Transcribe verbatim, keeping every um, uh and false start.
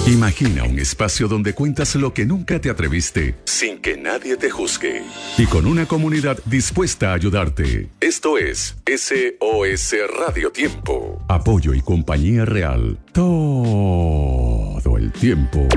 Imagina un espacio donde cuentas lo que nunca te atreviste, sin que nadie te juzgue. Y con una comunidad dispuesta a ayudarte. Esto es S O S Radio Tiempo. Apoyo y compañía real. Todo el tiempo.